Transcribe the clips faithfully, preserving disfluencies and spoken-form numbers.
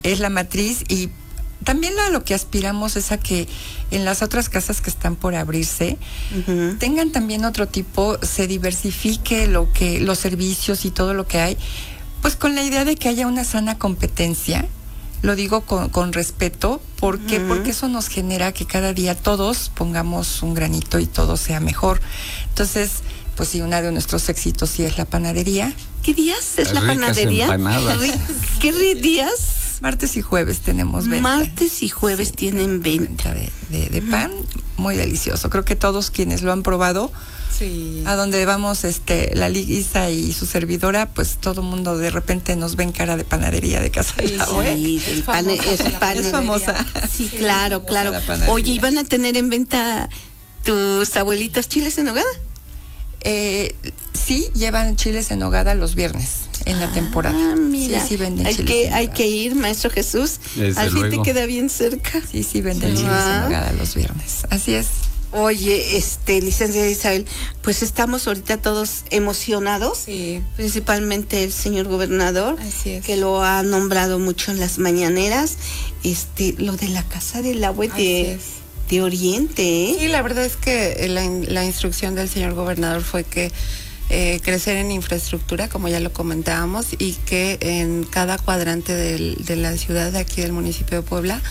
es la matriz, y también a lo que aspiramos es a que en las otras casas que están por abrirse uh-huh. tengan también otro tipo, se diversifique lo que, los servicios y todo lo que hay, pues con la idea de que haya una sana competencia. Lo digo con, con respeto, ¿por qué? Uh-huh. Porque eso nos genera que cada día todos pongamos un granito y todo sea mejor. Entonces, pues sí, una de nuestros éxitos sí es la panadería. ¿Qué días es la panadería? ¿Qué días? Martes y jueves tenemos venta. Martes y jueves sí, tienen venta. De, de, de pan, muy delicioso. Creo que todos quienes lo han probado, sí. A donde vamos, este, la Liguisa y su servidora, pues todo el mundo de repente nos ven cara de panadería de Casa sí, del Agua. Sí, es, pane, es, es famosa. Sí, sí, claro, claro. Oye, ¿y van a tener en venta tus abuelitos chiles en nogada? Eh, sí, llevan chiles en nogada los viernes en la temporada. Ah, mira. Sí, sí venden hay chiles que, en nogada. Hay que ir, Maestro Jesús. Desde Al fin luego. te queda bien cerca. Sí, sí venden sí. chiles ah. en nogada los viernes. Así es. Oye, este, licenciada Isabel, pues estamos ahorita todos emocionados, sí. principalmente el señor gobernador, así es. Que lo ha nombrado mucho en las mañaneras, este, lo de la Casa del Agua de, de Oriente, ¿eh? Sí, la verdad es que la, la instrucción del señor gobernador fue que eh, crecer en infraestructura, como ya lo comentábamos, y que en cada cuadrante del, de la ciudad de aquí del municipio de Puebla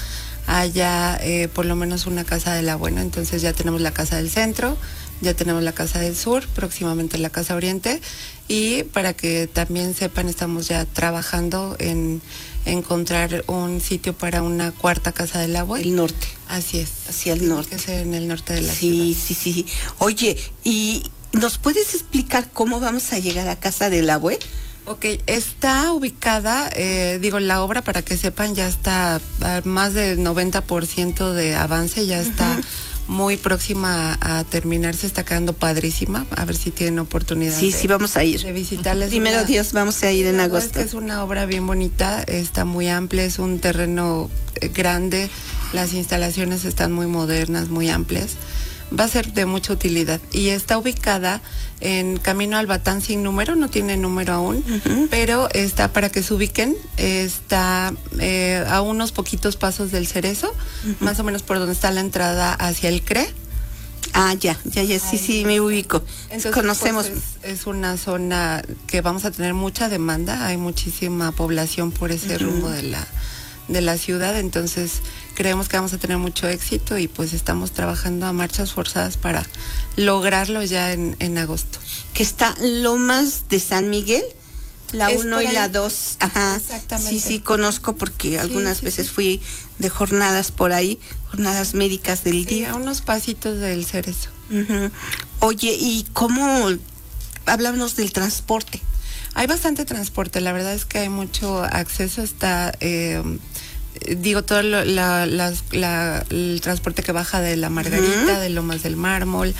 haya eh, por lo menos una Casa del Agua, ¿no? Entonces ya tenemos la Casa del Centro, ya tenemos la Casa del Sur, próximamente la Casa Oriente, y para que también sepan, estamos ya trabajando en encontrar un sitio para una cuarta Casa del Agua. El norte. Así es. Hacia el norte. Que sea en el norte de la sí, ciudad. Sí, sí, sí. Oye, ¿y nos puedes explicar cómo vamos a llegar a Casa del Agua? Ok, está ubicada, eh, digo, la obra, para que sepan, ya está a más del noventa por ciento de avance, ya está uh-huh. muy próxima a, a terminar, se está quedando padrísima, a ver si tienen oportunidad. Sí, de, sí, vamos a ir. De visitarles. Primero una, Dios, vamos a ir en agosto. Es, que es una obra bien bonita, está muy amplia, es un terreno grande, las instalaciones están muy modernas, muy amplias. Va a ser de mucha utilidad y está ubicada en Camino al Batán sin número, no tiene número aún, uh-huh. pero está, para que se ubiquen, está eh, a unos poquitos pasos del Cerezo, uh-huh. más o menos por donde está la entrada hacia el C R E. Ah, ya, ya, ya, sí, sí, me ubico. Entonces, conocemos. Pues es, es una zona que vamos a tener mucha demanda, hay muchísima población por ese uh-huh. rumbo de la de la ciudad, entonces creemos que vamos a tener mucho éxito y pues estamos trabajando a marchas forzadas para lograrlo ya en, en agosto. Que está Lomas de San Miguel, la uno y la dos. Ajá. Exactamente. Sí, sí, conozco porque sí, algunas sí, veces sí. fui de jornadas por ahí, jornadas médicas del sí, día. A unos pasitos del Cerezo. Uh-huh. Oye, ¿y cómo? Háblanos del transporte. Hay bastante transporte, la verdad es que hay mucho acceso, está, eh, digo, todo lo, la, la, la, el transporte que baja de la Margarita, uh-huh. de Lomas del Mármol,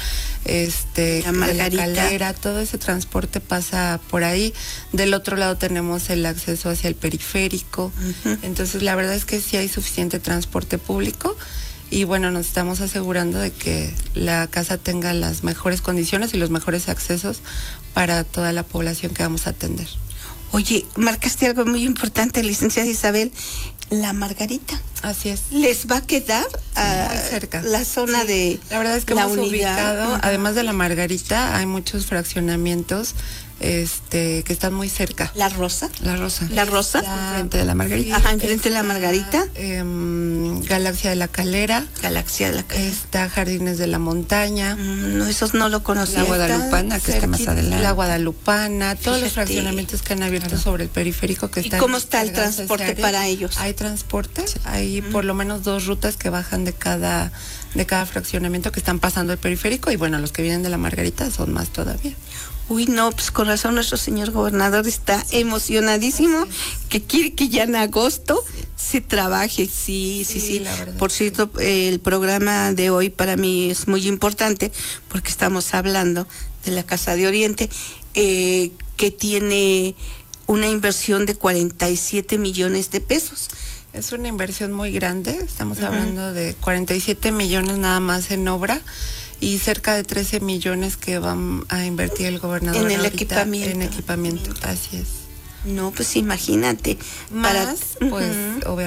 este, la Margarita. de la Calera, todo ese transporte pasa por ahí. Del otro lado tenemos el acceso hacia el periférico, uh-huh. entonces la verdad es que sí hay suficiente transporte público. Y bueno, nos estamos asegurando de que la casa tenga las mejores condiciones y los mejores accesos para toda la población que vamos a atender. Oye, marcaste algo muy importante, licenciada Isabel, la Margarita. Así es. ¿Les va a quedar a muy cerca la zona sí. de la verdad es que la hemos unidad? ubicado, uh-huh. además de la Margarita, hay muchos fraccionamientos este que están muy cerca. ¿La Rosa? La Rosa. ¿La Rosa? Enfrente de la Margarita. Ajá, enfrente de la Margarita. Eh, Galaxia de la Calera. Galaxia de la Calera. Está Jardines de la Montaña. Mm, no, esos no lo conocía. La Guadalupana, que está más adelante. La Guadalupana, todos Fíjate. Los fraccionamientos que han abierto claro. sobre el periférico que ¿Y están. cómo está el transporte para ellos? Hay transporte, sí. hay mm. por lo menos dos rutas que bajan de cada de cada fraccionamiento que están pasando el periférico y bueno, los que vienen de la Margarita son más todavía. Uy, no, pues con razón nuestro señor gobernador está emocionadísimo, que quiere que ya en agosto sí. se trabaje. Sí, sí, sí. sí. Por cierto, eh, el programa de hoy para mí es muy importante porque estamos hablando de la Casa de Oriente, eh, que tiene una inversión de cuarenta y siete millones de pesos. Es una inversión muy grande, estamos uh-huh. hablando de cuarenta y siete millones nada más en obra. Y cerca de trece millones que van a invertir el gobernador en el equipamiento. En equipamiento, así es. No, pues imagínate. Más, para, pues, uh-huh. obviamente.